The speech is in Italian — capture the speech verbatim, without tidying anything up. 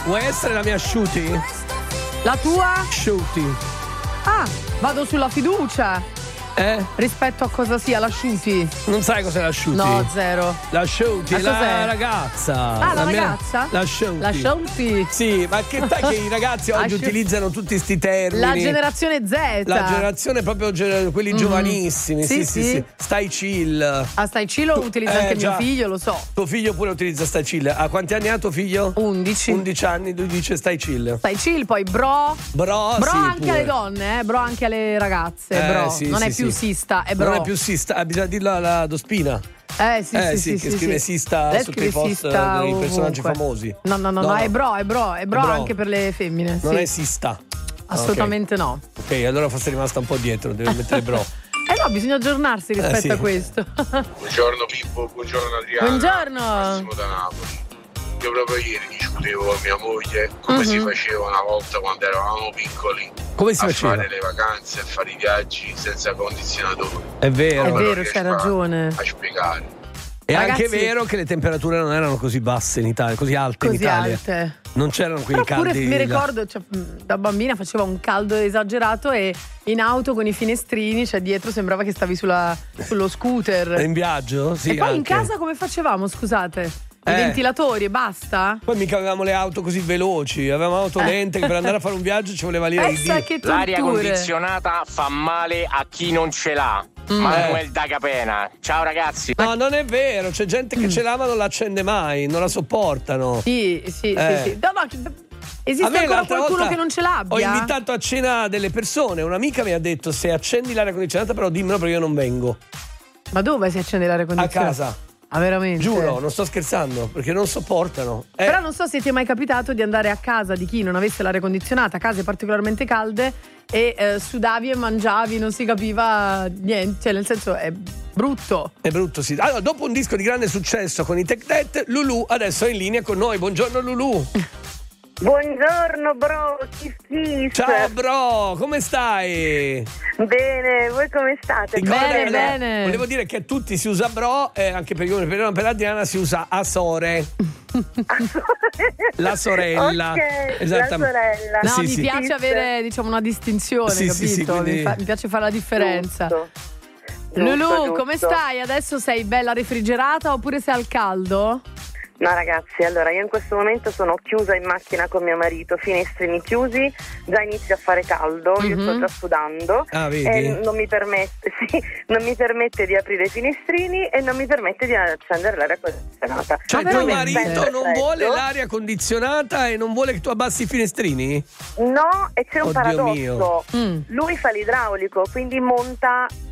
vuoi essere la mia asciuti? La tua? Asciuti. Ah, vado sulla fiducia. Eh? Rispetto a cosa sia l'asciuti? Non sai cos'è l'asciuti? No, zero. L'asciuti, Ma la cos'è? ragazza. Ah, la, la mia- ragazza? L'asciuti. L'asciuti. Sì, ma che dai che i ragazzi oggi Asciuti. utilizzano tutti sti termini. La generazione Z. La generazione proprio ge- quelli Mm. giovanissimi. Sì, Sì, sì, sì. sì. Stai chill. Ah, stai chill lo utilizza Eh, anche mio già. figlio, lo so. Tuo figlio pure utilizza stai chill. A quanti anni ha tuo figlio? undici. undici anni, lui dice stai chill. Stai chill, poi bro. Bro, Bro sì, anche pure. alle donne, eh? Bro anche alle ragazze. Eh, bro. sì, non sì, è più sì. sista, è bro. Non è più sista, ah, bisogna dirlo alla Dospina. Eh sì, Eh, sì, sì, sì, che sì, scrive sì. sista Lei sotto i scrive post sista dei personaggi ovunque. famosi. No, no, no, no, è bro, è bro, è bro È bro. anche per le femmine. Non sì. è sista. Assolutamente no. Ok, allora forse è rimasta un po' dietro, deve mettere bro. Eh no, bisogna aggiornarsi rispetto Eh, sì. a questo. Buongiorno Pippo, buongiorno Adriana. Buongiorno. Massimo da Napoli. Io proprio ieri discutevo con mia moglie come Mhm. si faceva una volta quando eravamo piccoli Come si a faceva? fare le vacanze, a fare i viaggi senza condizionatore. È vero. È Non vero, riesco c'hai a- ragione. A spiegare. È Ragazzi- anche vero che le temperature non erano così basse in Italia, così alte Così in Italia. alte. Non c'erano quei Però pure caldi. mi là. ricordo, cioè, mh, da bambina faceva un caldo esagerato e in auto con i finestrini, cioè dietro sembrava che stavi sulla- sullo scooter. È in viaggio? Sì, e poi in anche. casa come facevamo, scusate? I Eh. ventilatori e basta? Poi mica avevamo le auto così veloci, avevamo auto lente che per andare a fare un viaggio ci voleva lire il Pensa Dio. che L'aria torture. condizionata fa male a chi non ce l'ha. Mm. Manuel da Capena. Ciao ragazzi. No, non è vero, c'è gente che ce l'ha ma non l'accende mai, non la sopportano. Sì, sì, Eh. sì, sì. No, no, A esiste me ancora l'altra qualcuno volta che non ce Ho l'abbia? invitato a cena delle persone, un'amica mi ha detto se accendi l'aria condizionata però dimmelo perché io non vengo. Ma dove si accende l'aria A condizionata? casa. Ah, veramente? Giuro, non sto scherzando, perché non sopportano. Eh, Però non so se ti è mai capitato di andare a casa di chi non avesse l'aria condizionata, case particolarmente calde, e eh, sudavi e mangiavi, non si capiva niente, cioè nel senso è brutto. È brutto, sì. Allora, dopo un disco di grande successo con i Tech Dead, Lulu adesso è in linea con noi. Buongiorno Lulu. Buongiorno bro, kiss kiss. Ciao bro, come stai? Bene, voi come state? Ricorda Bene, che- bene. Volevo dire che a tutti si usa bro, e anche per io, per, per Adriana si usa Asore. La sorella. Ok, Esattamente. la sorella. No, Sì, mi sì. piace avere, diciamo, una distinzione, Sì, capito? sì, sì, quindi- mi, fa- mi piace fare la differenza. Giusto. Lulu, Giusto, come giusto. stai? Adesso sei bella refrigerata oppure sei al caldo? No ragazzi, allora io in questo momento sono chiusa in macchina con mio marito, finestrini chiusi, già inizia a fare caldo, io Mhm. sto già sudando Ah, vedi? e non mi permette, sì, non mi permette di aprire i finestrini e non mi permette di accendere l'aria condizionata. Cioè, Ma tuo veramente? marito non Perfetto. vuole l'aria condizionata e non vuole che tu abbassi i finestrini? No, e c'è un Oddio paradosso. mio. Mm. Lui fa l'idraulico, quindi monta